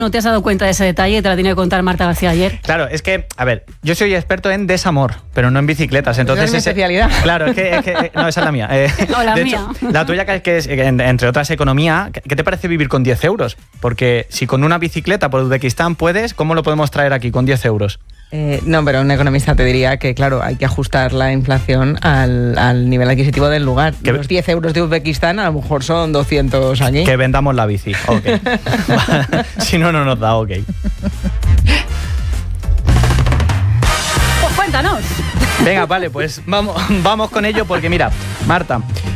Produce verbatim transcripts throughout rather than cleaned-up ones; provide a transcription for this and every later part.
¿No te has dado cuenta de ese detalle? Te la tiene que contar Marta García ayer. Claro, es que, a ver, yo soy experto en desamor, pero no en bicicletas. Entonces es mi ese, especialidad. Claro, es que, es que no, esa es la mía. Eh, o la de mía. Hecho, la tuya, que es, que entre otras, economía. ¿Qué te parece vivir con diez euros? Porque si con una bicicleta por Uzbekistán puedes, ¿cómo lo podemos traer aquí con diez euros? Eh, no, pero un economista te diría que, claro, hay que ajustar la inflación al, al nivel adquisitivo del lugar. Que los diez euros de Uzbekistán a lo mejor son doscientos aquí. Que vendamos la bici, ok. Si no, no nos da, ok. Pues cuéntanos. Venga, vale, pues vamos, vamos con ello porque mira, Marta,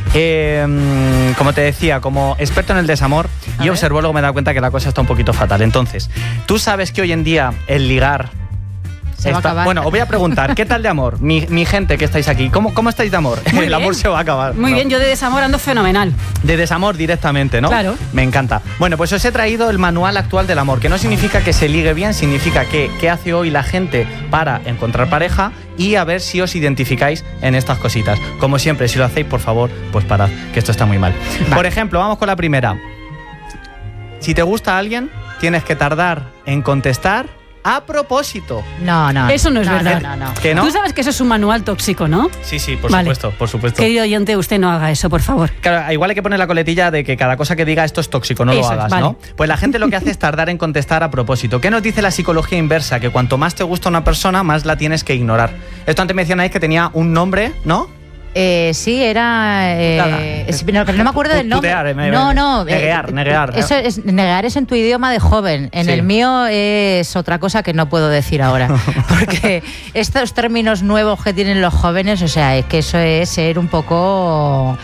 eh, como te decía, como experto en el desamor y observólogo, me he dado cuenta que la cosa está un poquito fatal. Entonces, ¿tú sabes que hoy en día el ligar... Se va a acabar. Bueno, os voy a preguntar, ¿qué tal de amor? Mi, mi gente que estáis aquí, ¿cómo, cómo estáis de amor? Muy el bien. amor se va a acabar. Muy ¿no? bien, yo de desamor ando fenomenal. De desamor directamente, ¿no? Claro. Me encanta. Bueno, pues os he traído el manual actual del amor, que no significa que se ligue bien, significa que qué hace hoy la gente para encontrar pareja y a ver si os identificáis en estas cositas. Como siempre, si lo hacéis, por favor, pues parad, que esto está muy mal. Vale. Por ejemplo, vamos con la primera. Si te gusta alguien, tienes que tardar en contestar a propósito. No, no. Eso no es no, verdad. No, no, no. ¿Que no? Tú sabes que eso es un manual tóxico, ¿no? Sí, sí, por Vale. supuesto, por supuesto. Querido oyente, usted no haga eso, por favor. Claro, igual hay que poner la coletilla de que cada cosa que diga esto es tóxico, no Eso lo es, hagas, vale. ¿no? Pues la gente lo que hace es tardar en contestar a propósito. ¿Qué nos dice la psicología inversa? Que cuanto más te gusta una persona, más la tienes que ignorar. Esto antes mencionáis que tenía un nombre, ¿no? Eh, sí, era... Eh, es, no, pero no me acuerdo del nombre. Putear, me, no, no. Neguear, eh, neguear. Eso es, negar es en tu idioma de joven. En Sí. el mío es otra cosa que no puedo decir ahora. Porque estos términos nuevos que tienen los jóvenes, o sea, es que eso es ser un poco...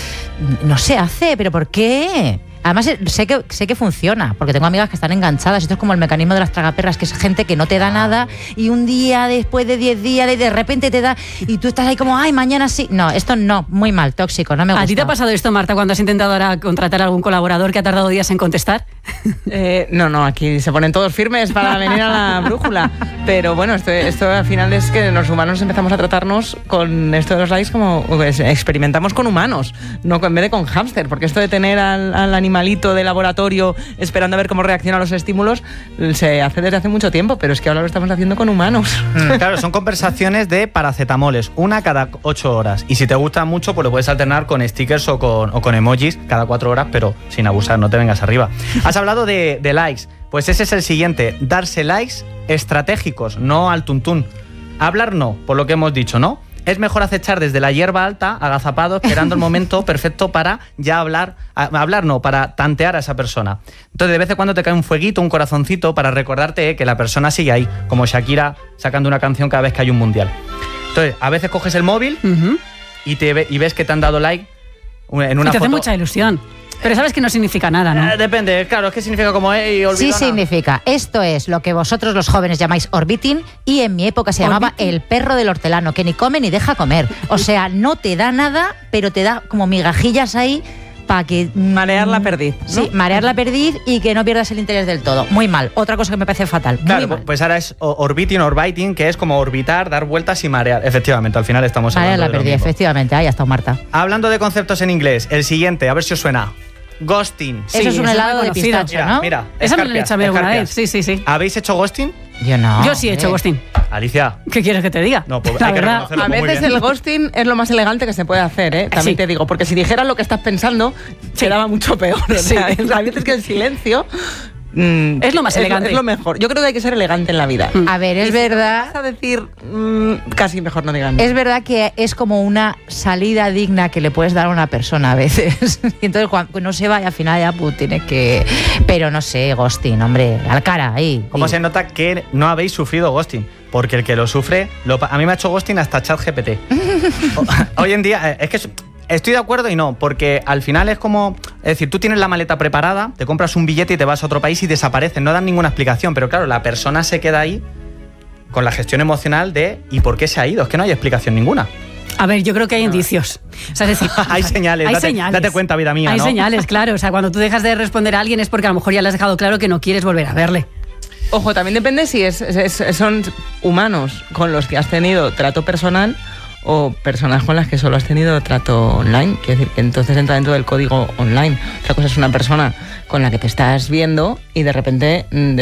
No se hace, pero ¿por qué? Además, sé que, sé que funciona, porque tengo amigas que están enganchadas. Esto es como el mecanismo de las tragaperras, que es gente que no te da nada y un día después de diez días de, de repente te da y tú estás ahí como, ay, mañana sí. No, esto no, muy mal, tóxico, no me gusta. ¿A ti te ha pasado esto, Marta, cuando has intentado ahora contratar a algún colaborador que ha tardado días en contestar? Eh, no, no, aquí se ponen todos firmes para venir a la brújula. Pero bueno, esto, esto al final es que los humanos empezamos a tratarnos con esto de los likes como pues, experimentamos con humanos, no en vez de con hámster, porque esto de tener al, al animalito de laboratorio esperando a ver cómo reacciona a los estímulos se hace desde hace mucho tiempo, pero es que ahora lo estamos haciendo con humanos. Mm, claro, son conversaciones de paracetamoles, una cada ocho horas. Y si te gusta mucho, pues lo puedes alternar con stickers o con, o con emojis cada cuatro horas, pero sin abusar, no te vengas arriba. Has hablado de, de likes, pues ese es el siguiente, darse likes estratégicos, no al tuntún. Hablar no, por lo que hemos dicho, ¿no? Es mejor acechar desde la hierba alta, agazapado, esperando el momento perfecto para ya hablar, a, hablar no, para tantear a esa persona. Entonces, de vez en cuando te cae un fueguito, un corazoncito, para recordarte eh, que la persona sigue ahí, como Shakira sacando una canción cada vez que hay un mundial. Entonces, a veces coges el móvil Uh-huh. y, te ve, y ves que te han dado like en una Y te hace foto. mucha ilusión. Pero sabes que no significa nada, ¿no? Eh, depende, claro, es que significa como eh, y Sí olvidona. significa. Esto es lo que vosotros los jóvenes llamáis orbiting y en mi época se llamaba Orbiting. el perro del hortelano, que ni come ni deja comer. O sea, no te da nada, pero te da como migajillas ahí para que... Marear la perdiz, ¿no? Sí, marear la perdiz y que no pierdas el interés del todo. Muy mal. Otra cosa que me parece fatal. Muy Claro, mal. pues ahora es o- orbiting, orbiting, que es como orbitar, dar vueltas y marear. Efectivamente, al final estamos Marear hablando la de lo perdiz, mismo. efectivamente. Ahí ha estado Marta. Hablando de conceptos en inglés, el siguiente, a ver si os suena. Ghosting. Eso es un eso helado muy de conocido. pistacho, Mira, ¿no? mira. Esa me la he escarpias, hecho a mí alguna escarpias. vez. Sí, sí, sí. ¿Habéis hecho ghosting? Yo no. Yo sí he hecho hombre. ghosting. Alicia. ¿Qué quieres que te diga? No, pues La hay que verdad. reconocerlo A muy veces bien. el ghosting es lo más elegante que se puede hacer, ¿eh? También Sí. te digo, porque si dijeras lo que estás pensando, Sí. quedaba mucho peor. O Sí. sea, a veces que el silencio mm, Es lo más elegante. Es lo mejor. Yo creo que hay que ser elegante en la vida. A ver, Y es si verdad... vas a decir mm, casi mejor no digan nada. Es verdad que es como una salida digna que le puedes dar a una persona a veces. Y entonces cuando no se va y al final ya pues, tienes que... Pero no sé, ghosting, hombre, al cara, ahí. ¿Cómo Sí. se nota que no habéis sufrido ghosting? Porque el que lo sufre, lo pa- a mí me ha hecho ghosting hasta ChatGPT. O- Hoy en día, eh, es que es- estoy de acuerdo y no, porque al final es como, es decir, tú tienes la maleta preparada, te compras un billete y te vas a otro país y desapareces, no dan ninguna explicación, pero claro, la persona se queda ahí con la gestión emocional de ¿y por qué se ha ido? Es que no hay explicación ninguna. A ver, yo creo que hay indicios. O sea, es decir, Hay señales, hay date- señales. date cuenta, vida mía, Hay ¿no? señales, claro. O sea, cuando tú dejas de responder a alguien es porque a lo mejor ya le has dejado claro que no quieres volver a verle. Ojo, también depende si es, es- es- son humanos con los que has tenido trato personal o personas con las que solo has tenido trato online. Quiero decir que entonces entra dentro del código online. Otra cosa es una persona con la que te estás viendo y de repente mm,